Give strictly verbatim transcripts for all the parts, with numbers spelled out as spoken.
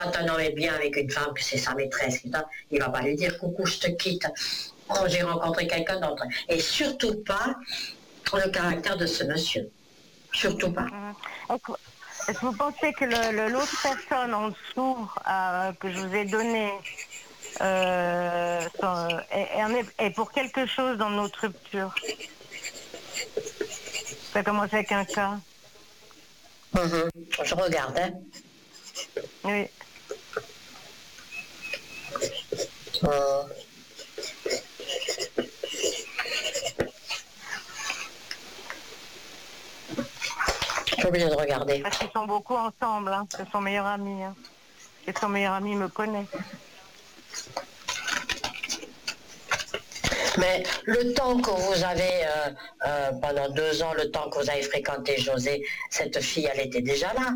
un homme est bien avec une femme, que c'est sa maîtresse, il va pas lui dire coucou, je te quitte. Oh, j'ai rencontré quelqu'un d'autre. Et surtout pas le caractère de ce monsieur. Surtout pas. Est-ce que vous pensez que le, le, l'autre personne en dessous euh, que je vous ai donné euh, est, est pour quelque chose dans notre rupture? Ça commence avec un cas. Mmh. Je regarde, hein. Oui. Euh... Je suis obligée de regarder. Parce qu'ils sont beaucoup ensemble, hein. C'est son meilleur ami. Hein. Et son meilleur ami me connaît. Mais le temps que vous avez, euh, euh, pendant deux ans, le temps que vous avez fréquenté José, cette fille, elle était déjà là.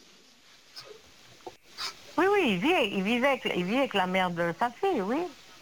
Oui, oui, il vit, il vivait avec, il vit avec la mère de sa fille, oui.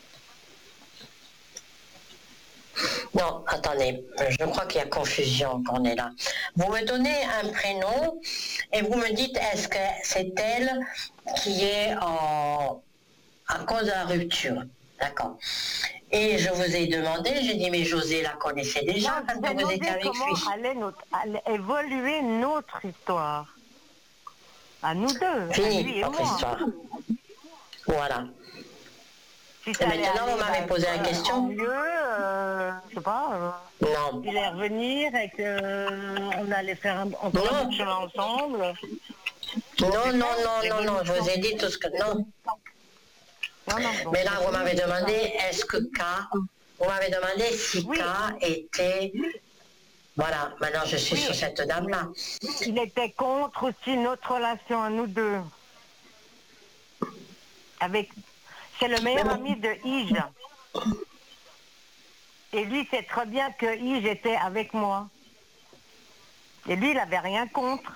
Non, attendez, je crois qu'il y a confusion qu'on est là. Vous me donnez un prénom et vous me dites, est-ce que c'est elle qui est en... à cause de la rupture? D'accord. Et je vous ai demandé, j'ai dit, mais José la connaissait déjà non, quand vous étiez avec comment lui. allait, notre, allait évoluer notre histoire. À nous deux. Fini, à lui et votre moi. histoire. Voilà. Si et maintenant, vous m'avez bah, posé la euh, question. Mieux, euh, je sais pas. Euh, non. Il allait revenir et qu'on euh, allait faire un, encore un bout de chemin ensemble. Non, non, non, non, non, je vous ai dit tout ce que... Non. Non, non, bon, mais là, vous m'avez demandé, est-ce que K... Vous m'avez demandé si oui. K était... Voilà, maintenant je suis oui. sur cette dame-là. Il était contre aussi notre relation à nous deux. Avec... C'est le meilleur ami de Ige. Et lui sait très bien que Ige était avec moi. Et lui, il n'avait rien contre.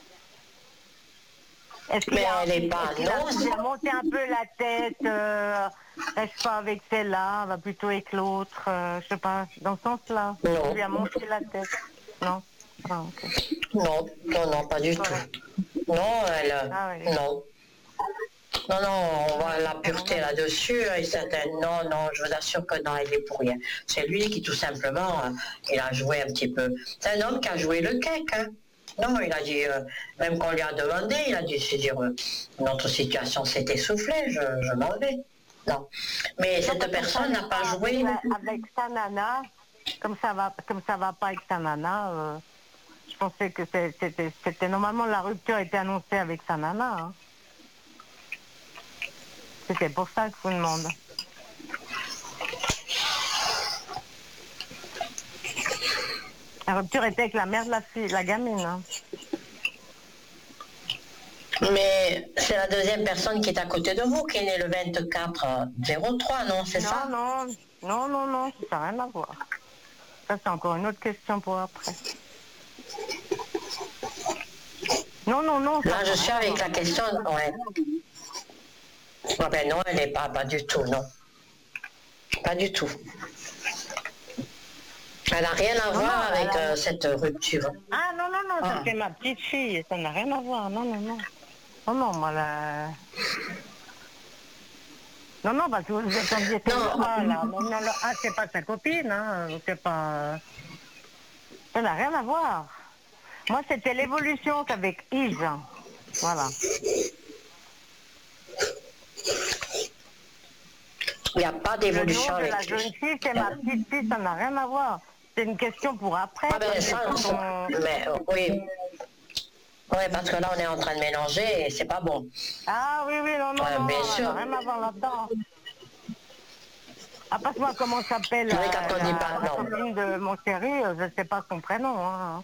Est-ce qu'il mais a, elle n'est pas est-ce qu'il a, il a monté un peu la tête, euh, reste pas avec celle-là, va plutôt avec l'autre, euh, je sais pas, dans ce sens-là. Non. Il lui a monté la tête. Non. Ah, okay. Non, non, non, pas du Correct. tout. Non, elle... Ah, oui. Non. Non, non, on voit la pureté là-dessus, et certaines... non, non, je vous assure que non, il est pour rien. C'est lui qui, tout simplement, euh, il a joué un petit peu. C'est un homme qui a joué le cake, hein. Non, il a dit, euh, même qu'on lui a demandé, il a dit, c'est dire, euh, notre situation s'est essoufflée, je, je m'en vais. Non. Mais non, cette personne n'a pas joué. Avec, avec sa nana, comme ça va, comme ça va pas avec sa nana, euh, je pensais que c'était, c'était normalement la rupture était annoncée avec sa nana. Hein. C'était pour ça que je vous demande. La rupture était avec la mère de la fille, la gamine. Hein. Mais c'est la deuxième personne qui est à côté de vous, qui est née le vingt-quatre zéro trois, non, c'est non, ça? Non, non, non, non, ça n'a rien à voir. Ça, c'est encore une autre question pour après. Non, non, non. Là, je suis avec la question, ouais. Oh, ben non, elle n'est pas, pas du tout, non. Pas du tout. Elle n'a rien à non, voir non, avec a... euh, cette rupture. Ah non, non, non, ah. Ça c'est ma petite fille, ça n'a rien à voir, non, non, non. Non, non, moi la... Non, non, parce que vous êtes en disant non. Ah, là, non, non, là, ah, c'est pas sa copine, hein, c'est pas... Ça n'a rien à voir. Moi, c'était l'évolution qu'avec Yves, voilà. Il n'y a pas d'évolution avec la jeune fille, c'est ma petite fille, ça n'a rien à voir. C'est une question pour après. Ah ben ça, on... mais oui. Oui, parce que là, on est en train de mélanger et c'est pas bon. Ah oui, oui, non, non, ouais, non, bien non, sûr. rien à voir là-dedans. Ah, passe-moi comment s'appelle oui, la, la, pas, la copine de mon chéri, je ne sais pas son prénom. Hein.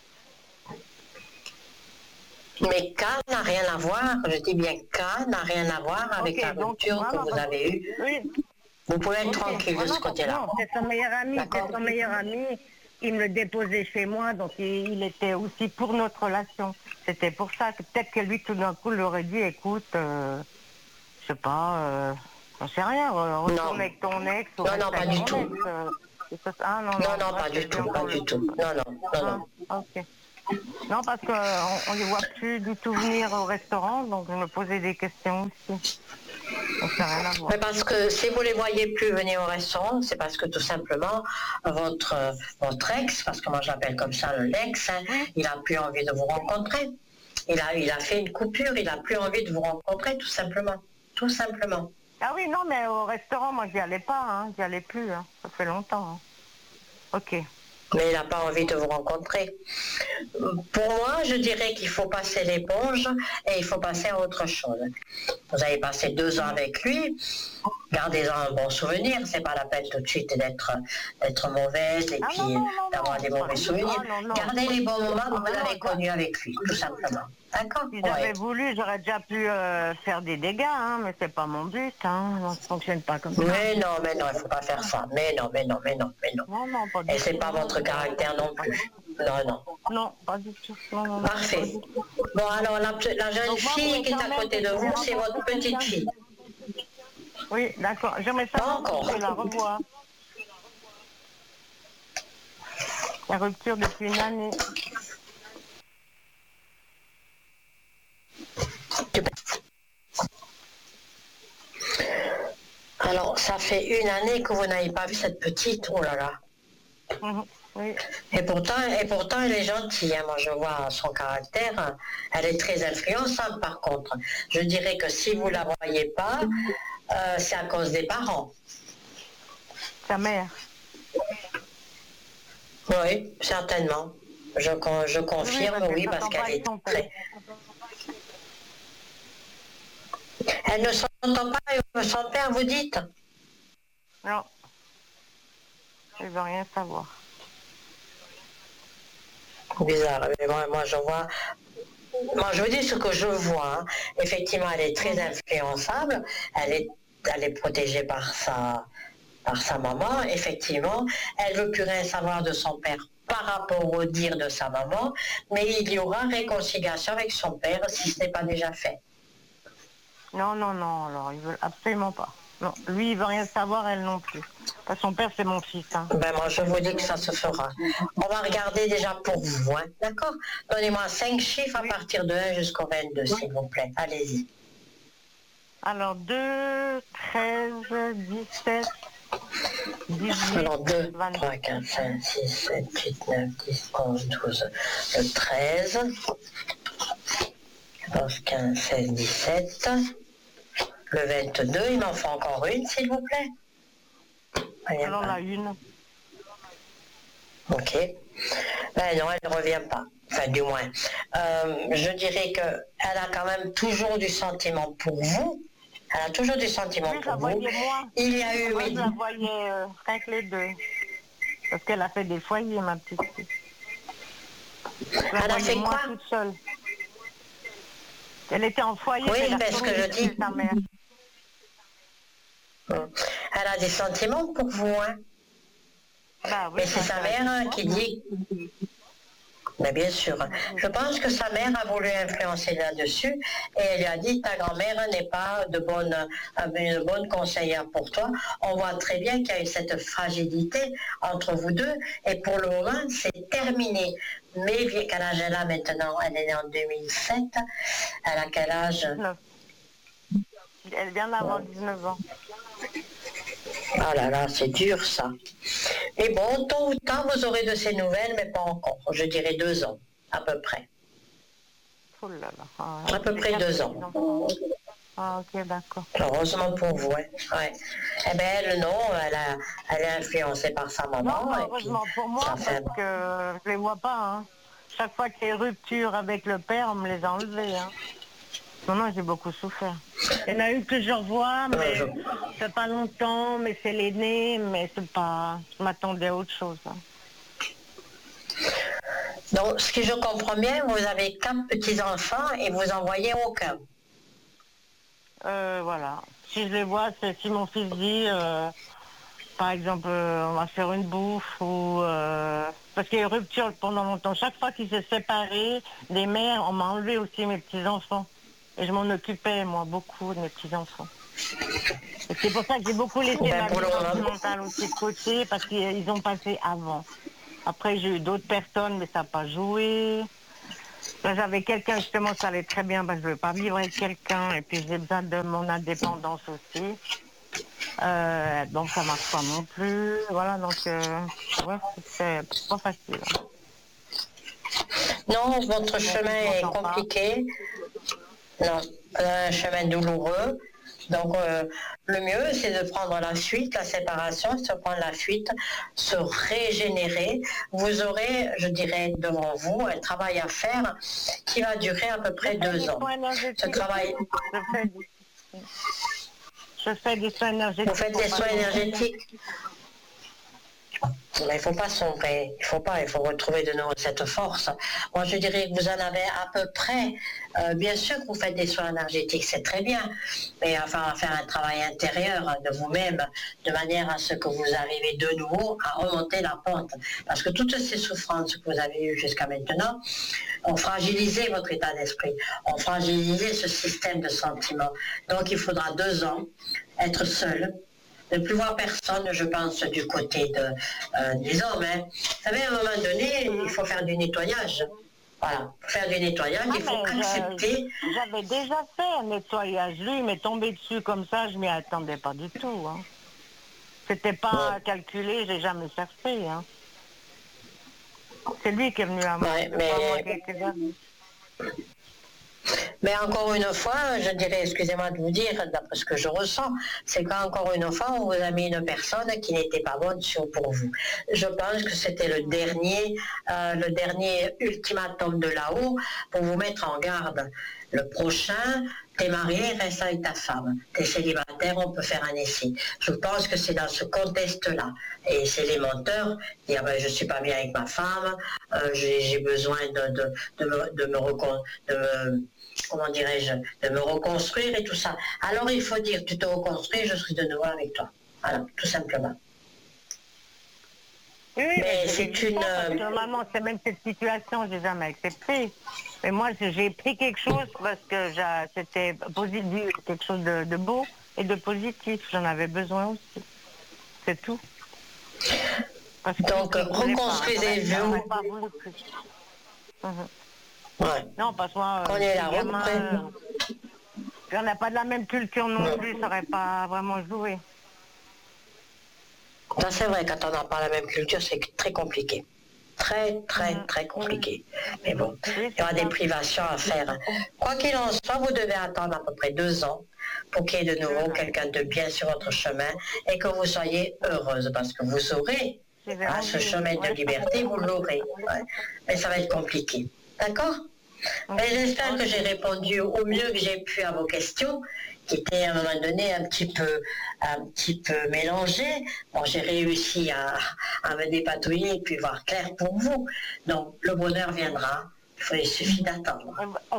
Mais K n'a rien à voir, je dis bien K n'a rien à voir avec okay, la rupture donc, que vous avez eue. Oui. Vous pouvez être okay. tranquille de ce côté-là. Non, c'est son meilleur ami, c'est son meilleur ami. Il me le déposait chez moi, donc il, il était aussi pour notre relation. C'était pour ça que peut-être que lui, tout d'un coup, l'aurait dit, écoute, euh, je sais pas, euh, j'en sais rien, retourne avec ton ex. Ou non, non, pas du tout. Ex, euh, ah, non, non, non, non, pas du tout, pas du tout. Non, non, non, non. Ah, ok. Non, parce qu'on ne les voit plus du tout venir au restaurant, donc je me posais des questions aussi. Donc ça n'a rien à voir. Mais parce que si vous ne les voyez plus venir au restaurant, c'est parce que tout simplement, votre, euh, votre ex, parce que moi j'appelle comme ça l'ex, hein, Oui. il n'a plus envie de vous rencontrer. Il a, il a fait une coupure, il n'a plus envie de vous rencontrer, tout simplement. Tout simplement. Ah oui, non, mais au restaurant, moi, j'y allais pas, hein, j'y allais plus, hein. Ça fait longtemps. Hein. Ok. Mais il n'a pas envie de vous rencontrer. Pour moi, je dirais qu'il faut passer l'éponge et il faut passer à autre chose. Vous avez passé deux ans avec lui, gardez-en un bon souvenir, c'est pas la peine tout de suite d'être d'être mauvaise et Ah puis non, non, non, d'avoir non. des mauvais Ah, souvenirs. non, non. Gardez les bons moments que Ah, vous non, avez non. connus avec lui, tout simplement. D'accord? Si Ouais. j'avais voulu, j'aurais déjà pu euh, faire des dégâts, hein, mais c'est pas mon but, hein. Ça ne fonctionne pas comme ça. Mais non, mais non, il ne faut pas faire ça. Mais non, mais non, mais non, mais non. Non, non, pas du Et c'est tout. pas votre caractère non plus. Non, non. Non, pas du tout. Non, non, non, Parfait. pas du tout. Bon, alors la, la jeune Donc, moi, fille vous qui est à permettez côté de de vous, c'est rencontrer votre petite quelqu'un. fille. Oui, d'accord. J'aimerais Pas savoir encore. si je la revois. La rupture depuis une année. Alors, ça fait une année que vous n'avez pas vu cette petite, oh là là. Mhm, oui. Et pourtant, et pourtant, elle est gentille, hein. Moi je vois son caractère, elle est très influençable par contre. Je dirais que si vous ne la voyez pas, euh, c'est à cause des parents. Sa mère. Oui, certainement. Je, con- je confirme, Oui, oui, parce parce qu'elle qu'elle s'entend est pas très... avec Elle ne s'entend pas avec son père, vous dites? Non. Elle veut rien savoir. Bizarre, mais moi, moi je vois... Moi je vous dis ce que je vois. Hein. Effectivement, elle est très influençable, elle est, elle est protégée par sa... par sa maman, effectivement, elle ne veut plus rien savoir de son père par rapport au dire de sa maman, mais il y aura réconciliation avec son père si ce n'est pas déjà fait. Non, non, non, alors ils veulent absolument pas. Non, lui, il veut rien savoir, elle non plus. Parce que son père, c'est mon fils. Hein. Ben moi, je vous dis que ça se fera. On va regarder déjà pour vous, hein, d'accord? Donnez-moi cinq chiffres à Oui. partir de un jusqu'au vingt-deux, s'il vous plaît. Allez-y. Alors, deux, treize, dix-sept, dix-huit, Alors deux, vingt-deux. trois, quatre, cinq, six, sept, huit, neuf, dix, onze, douze, le treize, quatorze, quinze, seize, dix-sept, le vingt-deux, il m'en faut encore une, s'il vous plaît. Alors, la une. Ok. Ben non, elle ne revient pas. Enfin, du moins. Euh, je dirais qu'elle a quand même toujours du sentiment pour vous. Elle a toujours du sentiment Oui, je la pour vous. voyais moi. Il y a eu... Moi, oui, je la voyais euh, avec les deux. Parce qu'elle a fait des foyers, ma petite fille. Je la Elle a voyais fait moi quoi? toute seule. Elle était en foyer, Oui, elle a ben, ce que retourné je dis. chez sa mère. Elle a des sentiments pour vous, hein. Bah, oui, Mais c'est ça sa mère hein, qui intéresse. dit... Mais bien sûr. Je pense que sa mère a voulu influencer là-dessus et elle lui a dit ta grand-mère n'est pas de bonne, euh, une bonne conseillère pour toi. On voit très bien qu'il y a eu cette fragilité entre vous deux et pour le moment c'est terminé. Mais quel âge elle a maintenant? Elle est née en deux mille sept. Elle a quel âge? dix-neuf. Elle vient d'avoir dix-neuf ans. Ah là là, c'est dur ça. Mais bon, tôt ou tard, vous aurez de ces nouvelles, mais pas encore. Je dirais deux ans, à peu près. Oh là là. Ah, À peu j'ai près quatre deux ans. petits-enfants. Ah, ok, d'accord. Heureusement pour vous, ouais. ouais. Eh bien, elle, non, elle, a, elle est influencée par sa maman. Non, bah, et puis, heureusement pour moi, ça parce fait... que je les vois pas. Hein. Chaque fois qu'il y a rupture avec le père, on me les a enlevés. Hein. Non, non, j'ai beaucoup souffert. Il y en a une que je revois, mais Ouais, je- ça fait pas longtemps, mais c'est l'aîné, mais c'est pas... Je m'attendais à autre chose. Hein. Donc, ce que je comprends bien, vous avez quatre petits-enfants et vous en voyez aucun. Euh, voilà. Si je les vois, c'est si mon fils dit, euh, par exemple, euh, on va faire une bouffe ou... Euh, parce qu'il y a eu rupture pendant longtemps. Chaque fois qu'il s'est séparé des mères, on m'a enlevé aussi mes petits-enfants. Et je m'en occupais, moi, beaucoup de mes petits-enfants. Et c'est pour ça que j'ai beaucoup laissé Ben, ma pour vie le moment. sentimentale aussi de côté, parce qu'ils ont passé avant. Après, j'ai eu d'autres personnes, mais ça n'a pas joué. Là, j'avais quelqu'un, justement, ça allait très bien, parce que je ne veux pas vivre avec quelqu'un, et puis j'ai besoin de mon indépendance aussi. Euh, donc, ça ne marche pas non plus. Voilà, donc, euh, ouais, c'est pas facile. Non, votre chemin est compliqué. Non, un chemin douloureux. Donc, euh, le mieux, c'est de prendre la fuite, la séparation, se prendre la fuite, se régénérer. Vous aurez, je dirais, devant vous, un travail à faire qui va durer à peu près deux ans. Ce travail... Je fais, je fais des soins énergétiques. Vous faites des soins énergétiques. Il ne faut pas sombrer, il faut pas, il faut retrouver de nouveau cette force. Moi, je dirais que vous en avez à peu près. Euh, bien sûr que vous faites des soins énergétiques, c'est très bien, mais enfin, faire un travail intérieur de vous-même, de manière à ce que vous arrivez de nouveau à remonter la pente. Parce que toutes ces souffrances que vous avez eues jusqu'à maintenant ont fragilisé votre état d'esprit, ont fragilisé ce système de sentiments. Donc, il faudra deux ans être seul, ne plus voir personne, je pense, du côté de, euh, des hommes. Hein. Vous savez, à un moment donné, il faut faire du nettoyage. Voilà, pour faire du nettoyage, ah, il faut accepter... J'avais déjà fait un nettoyage. Lui, il m'est tombé dessus comme ça, je m'y attendais pas du tout. Hein. C'était pas ouais. calculé, j'ai jamais cherché. Hein. C'est lui qui est venu à moi. Ouais, mais... Mais encore une fois, je dirais, excusez-moi de vous dire, d'après ce que je ressens, c'est qu'encore une fois, on vous a mis une personne qui n'était pas bonne pour vous. Je pense que c'était le dernier, euh, le dernier ultimatum de là-haut pour vous mettre en garde. Le prochain, t'es marié, reste avec ta femme. T'es célibataire, on peut faire un essai. Je pense que c'est dans ce contexte-là. Et c'est les menteurs, dire ben, je suis pas bien avec ma femme, euh, j'ai besoin de, de, de, me, de me recon, de me, comment dirais-je, de me reconstruire et tout ça. Alors il faut dire, tu te reconstruis, je serai de nouveau avec toi. Voilà, tout simplement. Oui, mais c'est une... Pas, parce que maman, c'est même cette situation, j'ai jamais accepté. Mais moi, j'ai pris quelque chose parce que c'était positif, quelque chose de, de beau et de positif. J'en avais besoin aussi. C'est tout. Parce Donc, reconstruisez-vous. Mmh. Ouais. Non, parce que moi, on est là, gamin, euh, on n'a pas de la même culture non ouais. plus, ça n'aurait pas vraiment joué. Ça, c'est vrai, quand on n'a pas la même culture, c'est très compliqué. Très, très, mmh. très compliqué. Mais bon, oui, il y aura des privations à faire. Quoi qu'il en soit, vous devez attendre à peu près deux ans pour qu'il y ait de nouveau quelqu'un de bien sur votre chemin et que vous soyez heureuse, parce que vous aurez à ce chemin de liberté, vous l'aurez. Ouais. Mais ça va être compliqué. D'accord ? Mais j'espère que j'ai répondu au mieux que j'ai pu à vos questions, qui étaient à un moment donné un petit peu, un petit peu mélangées. Bon, j'ai réussi à, à me dépatouiller et puis voir clair pour vous. Donc, le bonheur viendra. Il, faut, il suffit d'attendre. D'accord ?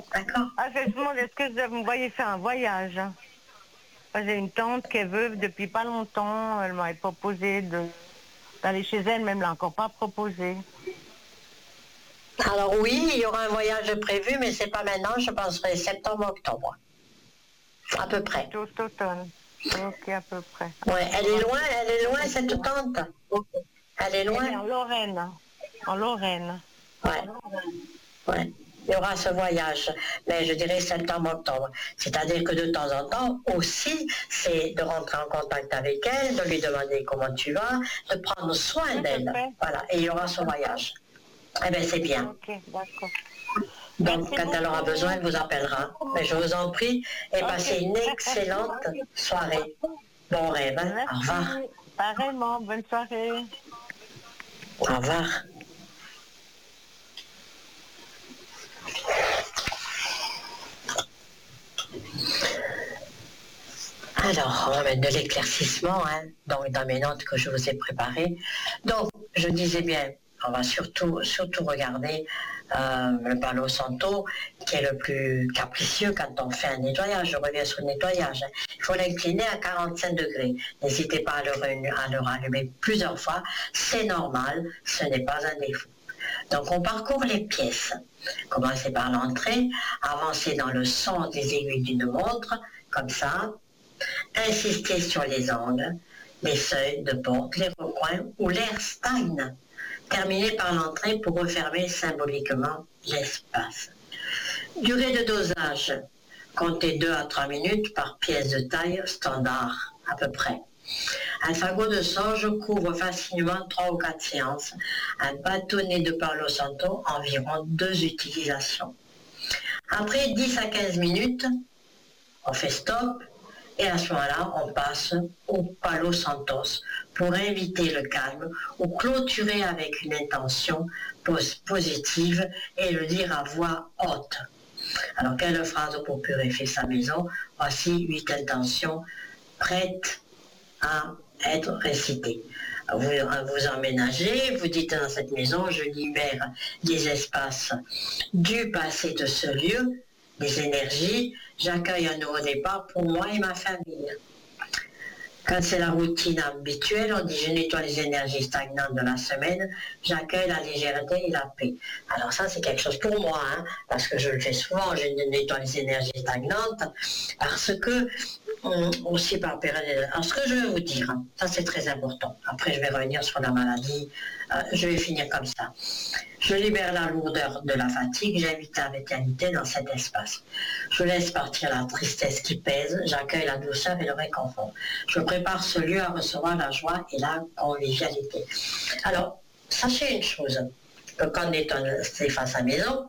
Ah, je me demande, est-ce que vous me voyez faire un voyage ? J'ai une tante qui est veuve depuis pas longtemps. Elle m'avait proposé d'aller chez elle, même l'a encore pas proposé. Alors oui, il y aura un voyage prévu, mais c'est pas maintenant, je penserai septembre-octobre. À peu près. Tout automne. Ok, à peu près. Ouais, elle est loin, elle est loin cette tante. Elle est loin. Elle est en Lorraine. En Lorraine. Ouais. Ouais. Il y aura ce voyage, mais je dirais septembre-octobre. C'est-à-dire que de temps en temps aussi, c'est de rentrer en contact avec elle, de lui demander comment tu vas, de prendre soin d'elle. Voilà, et il y aura ce voyage. Eh bien, c'est bien. Ok, d'accord. Donc, quand elle aura besoin, elle vous appellera. Mais je vous en prie, et passez une excellente soirée. Bon rêve, hein? Au revoir. Pareillement, bonne soirée. Au revoir. Alors, on va mettre de l'éclaircissement, hein, donc dans mes notes que je vous ai préparées. Donc, je disais bien, on va surtout, surtout regarder euh, le Palo Santo, qui est le plus capricieux quand on fait un nettoyage. Je reviens sur le nettoyage. Hein. Il faut l'incliner à quarante-cinq degrés. N'hésitez pas à le, à le rallumer plusieurs fois. C'est normal, ce n'est pas un défaut. Donc, on parcourt les pièces. Commencez par l'entrée, avancez dans le sens des aiguilles d'une montre, comme ça. Insistez sur les angles, les seuils de porte, les recoins où l'air stagne. Terminez par l'entrée pour refermer symboliquement l'espace. Durée de dosage, comptez deux à trois minutes par pièce de taille standard, à peu près. Un fagot de sauge couvre facilement trois ou quatre séances. Un bâtonnet de Palo Santo, environ deux utilisations. Après dix à quinze minutes, on fait stop et à ce moment-là, on passe au Palo Santos pour inviter le calme ou clôturer avec une intention positive et le dire à voix haute. Alors, quelle phrase pour purifier sa maison? Voici huit intentions prêtes à être récitées. Vous vous emménagez, vous dites dans cette maison, je libère des espaces du passé de ce lieu, des énergies, j'accueille un nouveau départ pour moi et ma famille. Quand c'est la routine habituelle, on dit je nettoie les énergies stagnantes de la semaine, j'accueille la légèreté et la paix. Alors ça c'est quelque chose pour moi, hein, parce que je le fais souvent, je nettoie les énergies stagnantes, parce que aussi par période. Alors ce que je vais vous dire, hein, ça c'est très important. Après je vais revenir sur la maladie, euh, je vais finir comme ça. Je libère la lourdeur de la fatigue, j'invite la vitalité dans cet espace. Je laisse partir la tristesse qui pèse, j'accueille la douceur et le réconfort. Je prépare ce lieu à recevoir la joie et la convivialité. Alors, sachez une chose, que quand on est face à la maison,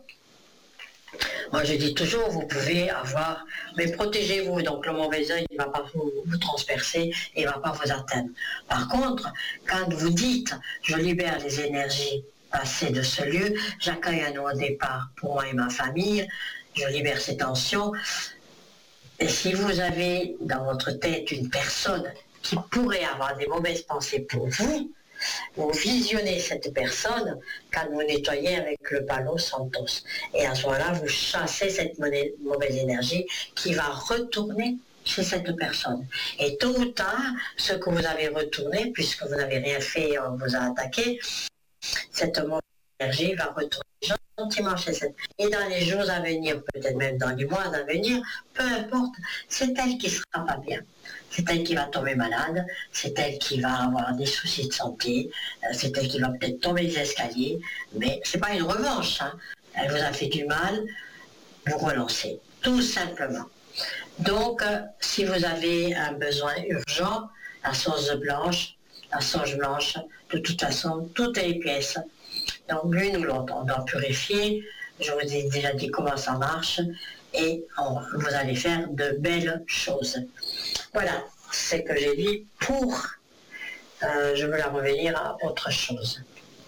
moi je dis toujours, vous pouvez avoir, mais protégez-vous, donc le mauvais œil ne va pas vous, vous transpercer et ne va pas vous atteindre. Par contre, quand vous dites, je libère les énergies passées de ce lieu, j'accueille un nouveau départ pour moi et ma famille, je libère ces tensions, et si vous avez dans votre tête une personne qui pourrait avoir des mauvaises pensées pour vous, vous visionnez cette personne quand vous nettoyez avec le Palo Santos. Et à ce moment-là, vous chassez cette mauvaise énergie qui va retourner chez cette personne. Et tôt ou tard, ce que vous avez retourné, puisque vous n'avez rien fait, on vous a attaqué, cette mauvaise énergie va retourner gentiment chez cette personne. Et dans les jours à venir, peut-être même dans les mois à venir, peu importe, c'est elle qui ne sera pas bien. C'est elle qui va tomber malade, c'est elle qui va avoir des soucis de santé, c'est elle qui va peut-être tomber des escaliers, mais ce n'est pas une revanche, hein. Elle vous a fait du mal, vous relancez, tout simplement. Donc, euh, si vous avez un besoin urgent, la sauce blanche, la sauge blanche, de toute façon, toutes les pièces, donc l'une ou l'autre, on doit purifier, je vous ai déjà dit comment ça marche, et on, vous allez faire de belles choses. Voilà ce que j'ai dit pour, euh, je veux la revenir à autre chose.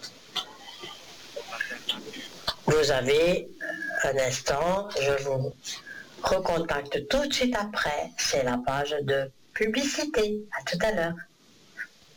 Vous avez un instant, je vous recontacte tout de suite après, c'est la page de publicité. À tout à l'heure.